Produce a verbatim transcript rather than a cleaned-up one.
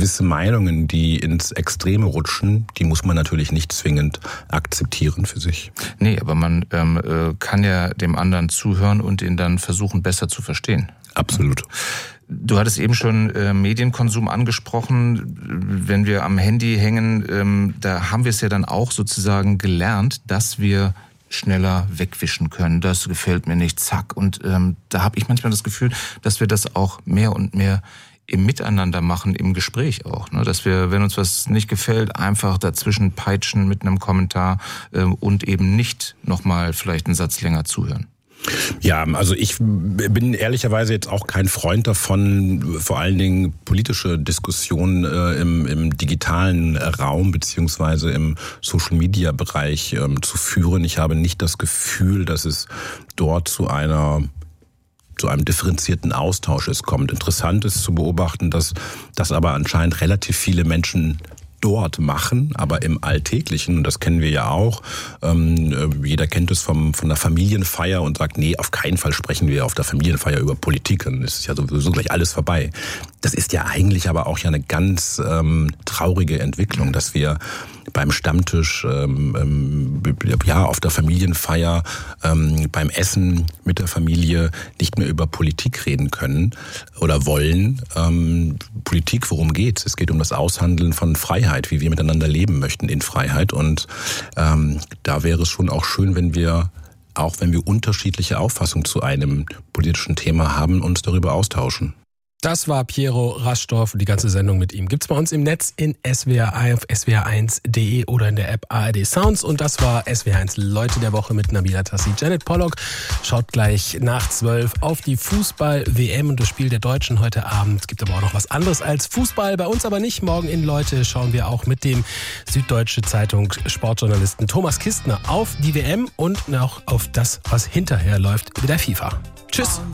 gewisse Meinungen, die ins Extreme rutschen, die muss man natürlich nicht zwingend akzeptieren für sich. Nee, aber man ähm, kann ja dem anderen zuhören und ihn dann versuchen, besser zu verstehen. Absolut. Du hattest eben schon äh, Medienkonsum angesprochen. Wenn wir am Handy hängen, ähm, da haben wir es ja dann auch sozusagen gelernt, dass wir schneller wegwischen können. Das gefällt mir nicht, zack. Und ähm, da habe ich manchmal das Gefühl, dass wir das auch mehr und mehr im Miteinander machen, im Gespräch auch. Ne? Dass wir, wenn uns was nicht gefällt, einfach dazwischen peitschen mit einem Kommentar äh, und eben nicht nochmal vielleicht einen Satz länger zuhören. Ja, also ich bin ehrlicherweise jetzt auch kein Freund davon, vor allen Dingen politische Diskussionen äh, im, im digitalen Raum beziehungsweise im Social-Media-Bereich ähm, zu führen. Ich habe nicht das Gefühl, dass es dort zu einer zu einem differenzierten Austausch es kommt. Interessant ist zu beobachten, dass das aber anscheinend relativ viele Menschen dort machen, aber im Alltäglichen, und das kennen wir ja auch, ähm, jeder kennt es vom, von der Familienfeier und sagt, nee, auf keinen Fall sprechen wir auf der Familienfeier über Politik, dann ist ja sowieso gleich alles vorbei. Das ist ja eigentlich aber auch ja eine ganz ähm, traurige Entwicklung, dass wir beim Stammtisch, ähm, ja, auf der Familienfeier, ähm, beim Essen mit der Familie nicht mehr über Politik reden können oder wollen. Ähm, Politik, worum geht's? Es geht um das Aushandeln von Freiheit, wie wir miteinander leben möchten in Freiheit. Und ähm, da wäre es schon auch schön, wenn wir, auch wenn wir unterschiedliche Auffassungen zu einem politischen Thema haben, uns darüber austauschen. Das war Piero Raschdorf. Die ganze Sendung mit ihm gibt's bei uns im Netz in S W R, auf S W R eins punkt de oder in der App A R D Sounds. Und das war S W R eins Leute der Woche mit Nabila Tassi. Janet Pollock schaut gleich nach zwölf auf die Fußball-W M und das Spiel der Deutschen heute Abend. Es gibt aber auch noch was anderes als Fußball. Bei uns aber nicht. Morgen in Leute schauen wir auch mit dem Süddeutsche Zeitung Sportjournalisten Thomas Kistner auf die W M und auch auf das, was hinterher läuft mit der FIFA. Tschüss.